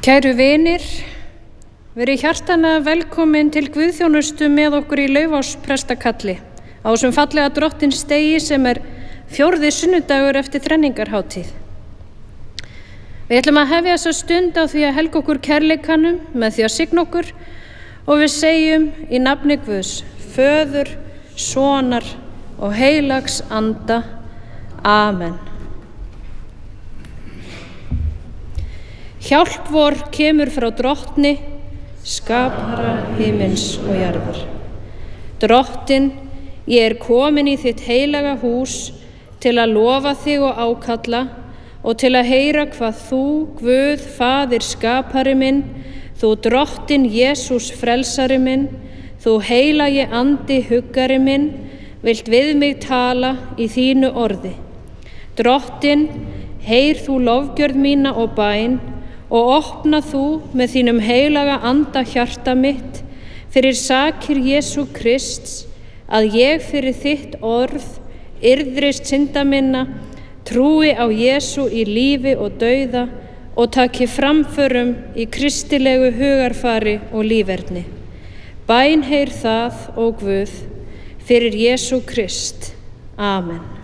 Kæru vinir, verið hjartanlega velkomin til guðþjónustu með okkur í Laufásprestakalli á þessum fallega Drottinsdegi sem er 4. sunnudagur eftir þrenningarhátíð. Við ætlum að hefja þessa stund á því að helga okkur kærleikanum með því að signa okkur og við segjum í nafni Guðs, Föður, Sonar og heilags anda. Amen. Hjálp vor kemur frá Drottni, skapara himins og jarðar. Drottin, ég er komin í þitt heilaga hús til að lofa þig og ákalla og til að heyra hvað þú, Guð, Faðir skapari minn, þú Drottin Jesús frelsari minn, þú heilagi andi huggari minn, vilt við mig tala í þínu orði. Drottin, heyr þú lofgjörð mína og bæn og opna þú með þínum heilaga anda hjarta mitt fyrir sakir Jesú Krists, að ég fyrir þitt orð yrðrist synda minna, trúi á Jesú í lífi og dauða og taki framförum í kristilegu hugarfari og líferni. Bæn heyr það, ó Guð, fyrir Jesú Krist. Amen.